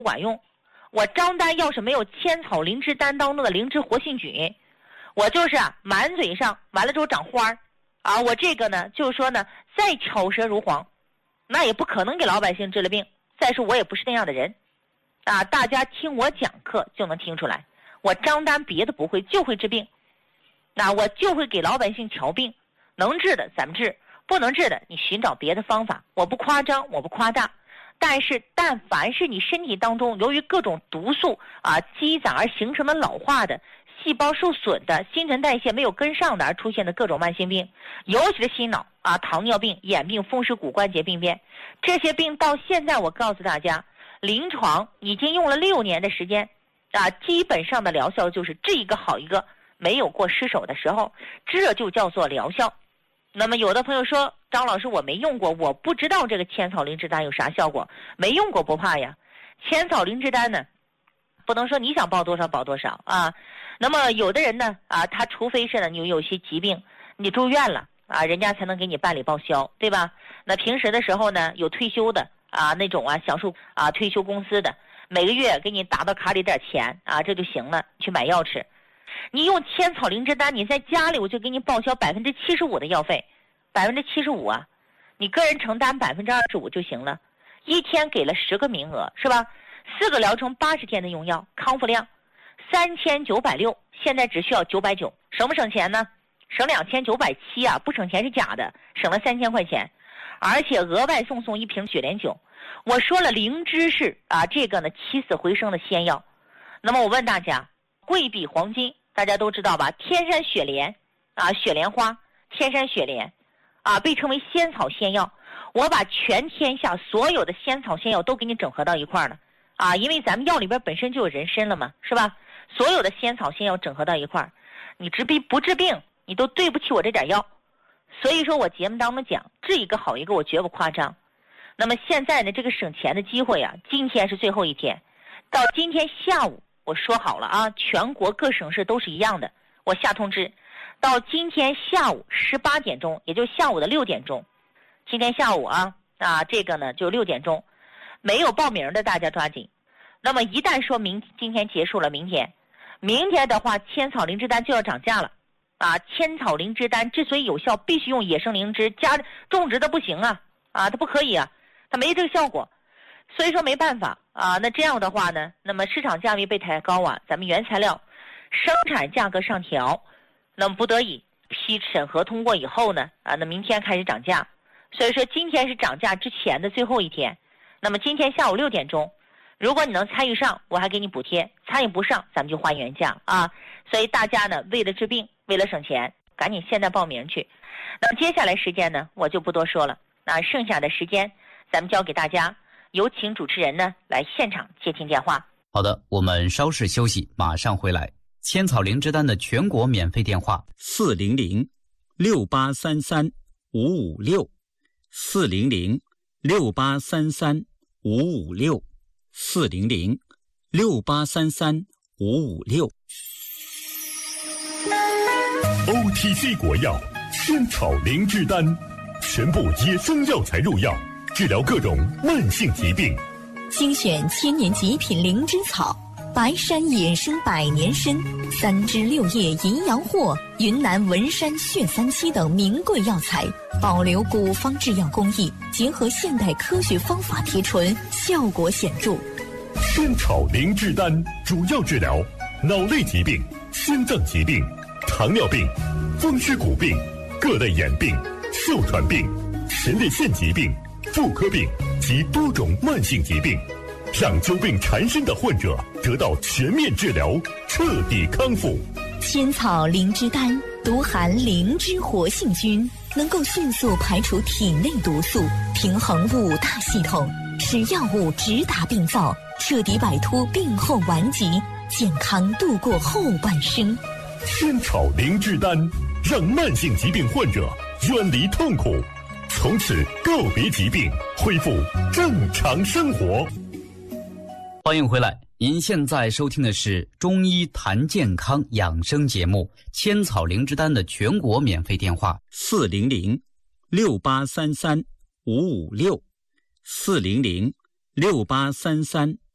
不管用。我张丹要是没有千草灵芝丹当中的灵芝活性菌，我就是满嘴上完了之后长花我这个呢就是说呢再巧舌如簧，那也不可能给老百姓治了病。再说我也不是那样的人大家听我讲课就能听出来，我张丹别的不会，就会治病。我就会给老百姓调病，能治的咱们治，不能治的你寻找别的方法。我不夸张，我不夸大，但是但凡是你身体当中由于各种毒素积攒而形成的老化的、细胞受损的、新陈代谢没有跟上的而出现的各种慢性病，尤其是心脑糖尿病、眼病、风湿骨关节病变，这些病到现在我告诉大家，临床已经用了6年的时间基本上的疗效就是治一个好一个，没有过失手的时候，这就叫做疗效。那么有的朋友说，张老师我没用过，我不知道这个千草灵芝丹有啥效果，没用过不怕呀。千草灵芝丹呢，不能说你想报多少报多少那么有的人呢他除非是呢你有些疾病你住院了人家才能给你办理报销，对吧？那平时的时候呢有退休的那种享受退休公司的，每个月给你打到卡里点钱这就行了，去买药吃。你用千草灵芝丹，你在家里我就给你报销75%的药费，75%你个人承担25%就行了。一天给了10个名额，是吧？4个疗程80天的用药，康复量3960，现在只需要990，省不省钱呢？省2970不省钱是假的，省了3000块钱，而且额外送1瓶雪莲酒。我说了，灵芝是这个呢起死回生的仙药。那么我问大家，贵比黄金大家都知道吧？天山雪莲雪莲花，天山雪莲被称为仙草仙药。我把全天下所有的仙草仙药都给你整合到一块儿了因为咱们药里边本身就有人参了嘛，是吧？所有的仙草仙药整合到一块儿，你治病不治病，你都对不起我这点药。所以说我节目当中讲治一个好一个，我绝不夸张。那么现在呢，这个省钱的机会今天是最后一天，到今天下午我说好了全国各省市都是一样的，我下通知，到今天下午18点钟，也就是下午的6点钟，今天下午这个呢就6点钟，没有报名的大家抓紧。那么一旦说今天结束了，明天的话，千草灵芝丹就要涨价了千草灵芝丹之所以有效，必须用野生灵芝，加种植的不行它不可以它没这个效果。所以说没办法那这样的话呢，那么市场价位被抬高咱们原材料生产价格上调，那么不得已批审核通过以后呢那明天开始涨价。所以说今天是涨价之前的最后一天。那么今天下午6点钟，如果你能参与上，我还给你补贴；参与不上，咱们就还原价所以大家呢，为了治病，为了省钱，赶紧现在报名去。那么接下来时间呢，我就不多说了。那剩下的时间，咱们交给大家，有请主持人呢来现场接听电话。 好的，我们稍事休息，马上回来。千草灵芝丹的全国免费电话 400-683-556，400-683-556。OTC 国药千草灵芝丹，全部野生药材入药，治疗各种慢性疾病。 精选千年极品灵芝草，白山野生100年参，3枝6叶银阳藿，云南文山血37等名贵药材，保留古方制药工艺，结合现代科学方法提纯，效果显著。 千草灵芝丹主要治疗脑类疾病、心脏疾病、糖尿病、风湿骨病、各类眼病、哮喘病、前列腺疾病、妇科病及多种慢性疾病，让久病缠身的患者得到全面治疗，彻底康复。 千草灵芝丹独含灵芝活性菌，能够迅速排除体内毒素，平衡5大系统，使药物直达病灶，彻底摆脱病后顽疾，健康度过后半生。 千草灵芝丹让慢性疾病患者远离痛苦，从此告别疾病，恢复正常生活。 欢迎回来，您现在收听的是中医谈健康养生节目，千草灵芝丹的全国免费电话 400-6833-556，400-6833-556。